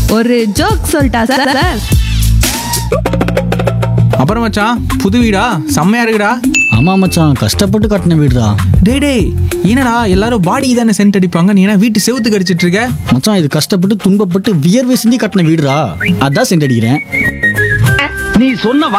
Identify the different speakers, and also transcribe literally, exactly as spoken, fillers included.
Speaker 1: ஒரு ஜோக் சொல்லிட்டா sir sir
Speaker 2: அப்புறம் மச்சான், புது வீடா? செம்மையா இருக்குடா.
Speaker 3: ஆமா மச்சான், கஷ்டப்பட்டு கட்டின வீடுதான்.
Speaker 2: டேய் டேய், என்னடா எல்லாரும் பாடி தானே சென்ட் அடிப்பாங்க, நீ என்ன வீட்டு செவுத்து கடிச்சிட்டு இருக்க?
Speaker 3: மச்சான், இது கஷ்டப்பட்டு துன்பப்பட்டு வியர்வை சிந்தி கட்டின வீடுடா, அதான் சென்ட் அடிக்கிறேன்.
Speaker 4: நீ சொன்ன